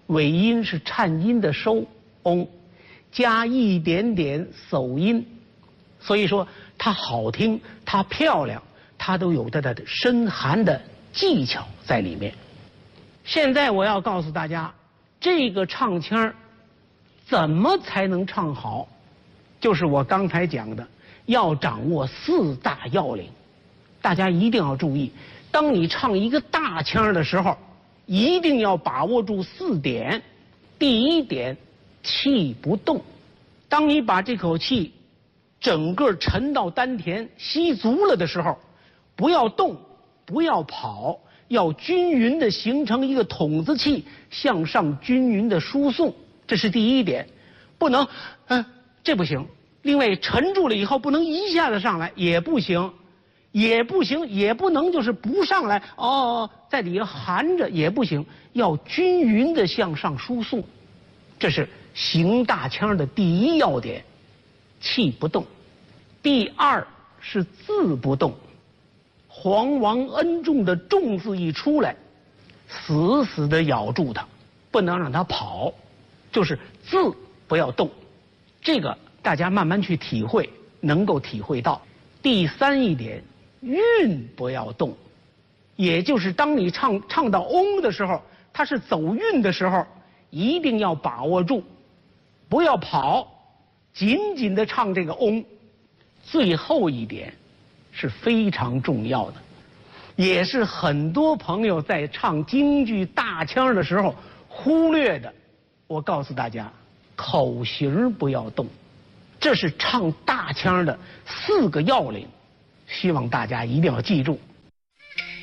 尾音是颤音的收嗡，加一点点手音，所以说它好听，它漂亮，它都有它的深含的技巧在里面。现在我要告诉大家，这个唱腔怎么才能唱好，就是我刚才讲的，要掌握4大要领。大家一定要注意，当你唱一个大腔的时候，一定要把握住4点。第一点，气不动。当你把这口气整个沉到丹田，吸足了的时候，不要动，不要跑，要均匀的形成一个筒子气向上均匀的输送，这是第一点。不能，这不行。另外，沉住了以后不能一下子上来，也不行，也不能就是不上来在底下含着也不行，要均匀的向上输送，这是行大腔的第一要点，气不动。第二是字不动，黄王恩重的重字一出来，死死的咬住它，不能让它跑，就是字不要动，这个大家慢慢去体会，能够体会到。第三一点，韵不要动，也就是当你唱到嗡的时候，它是走韵的时候，一定要把握住，不要跑，紧紧的唱这个嗡。最后一点是非常重要的，也是很多朋友在唱京剧大腔的时候忽略的。我告诉大家，口型不要动，这是唱大腔的4个要领，希望大家一定要记住。